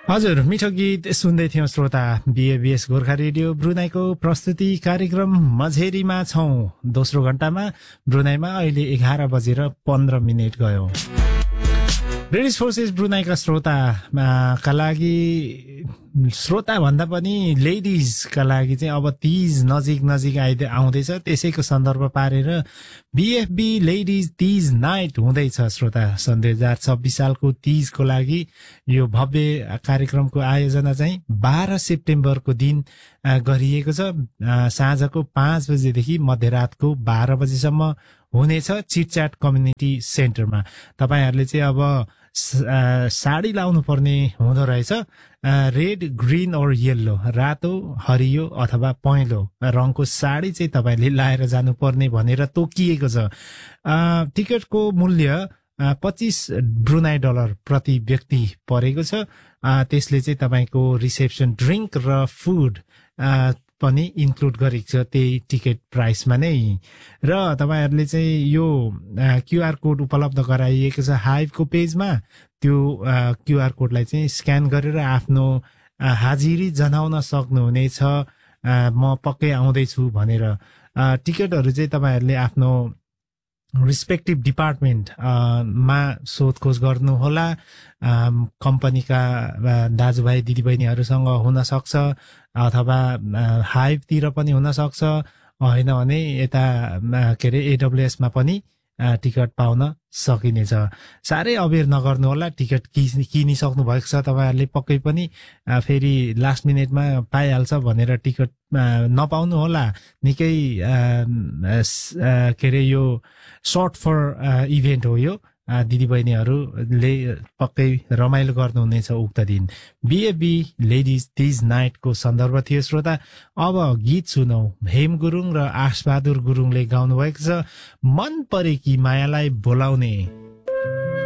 हजुर मिठो गीत सुन्दै थियौं श्रोता। बीएबीएस गोर्खा रेडियो ब्रुनाईको प्रस्तुति कार्यक्रम मझेरीमा छौं। दोस्रो घण्टामा ब्रुनाईमा अहिले 11 बजेर 15 मिनेट गयो। ब्रिटिश फोर्सेस ब्रुनाईका श्रोताका लागि, श्रोता भन्दा पनि लेडिजका लागि चाहिँ अब तीज नजिक आउँदैछ। त्यसैको सन्दर्भ पारेर बीएफबी लेडिज तीज नाइट हुँदैछ श्रोता। सन् 2026 सालको तीजको लागि यो भव्य कार्यक्रमको आयोजना चाहिँ 12 सेप्टेम्बरको दिन गरिएको छ। साँझको 5 बजेदेखि मध्यरातको 12 बजेसम्म हुनेछ चिटच्याट कम्युनिटी सेन्टरमा। तपाईहरूले चाहिँ अब साडी लाउनु पर्ने हुँदो रहेछ। रेड, ग्रीन और येल्लो, रातो, हरियो अथवा पहेँलो रङको साडी चाहिँ तपाईँले लाएर जानुपर्ने भनेर तोकिएको छ। टिकटको मूल्य 25 ब्रुनाई डलर प्रति व्यक्ति परेको छ। त्यसले चाहिँ तपाईँको रिसेप्सन, ड्रिङ्क र फुड पनि इन्क्लुड गरेको छ त्यही टिकट प्राइसमा नै। र तपाईँहरूले चाहिँ यो क्युआर कोड उपलब्ध गराइएको छ हाइभको पेजमा। त्यो क्युआर कोडलाई चाहिँ स्क्यान गरेर आफ्नो हाजिरी जनाउन सक्नुहुनेछ। म पक्कै आउँदैछु भनेर। टिकटहरू चाहिँ तपाईँहरूले आफ्नो रिस्पेक्टिभ डिपार्टमेन्ट मा सोधखोज गर्नुहोला। कम्पनीका दाजुभाइ दिदीबहिनीहरूसँग हुन सक्छ अथवा हाइभतिर पनि हुन सक्छ, होइन भने यता के अरे एडब्लुएसमा पनि टिकट पाउन सकिनेछ। साह्रै अबेर नगर्नुहोला। टिकट किनिसक्नु भएको छ तपाईँहरूले पक्कै पनि फेरि लास्ट मिनटमा पाइहाल्छ भनेर टिकट नपाउनु होला। निकै के अरे यो सर्ट फर इभेन्ट हो यो। दिदीबहिनीहरूले पक्कै रमाइलो गर्नुहुनेछ उक्त दिन। बीएबी लेडिज तीज नाइटको सन्दर्भ थियो श्रोता। अब गीत सुनौ। हेम गुरुङ र आशबहादुर गुरुङले गाउनु भएको छ मन परेकी मायालाई बोलाउने।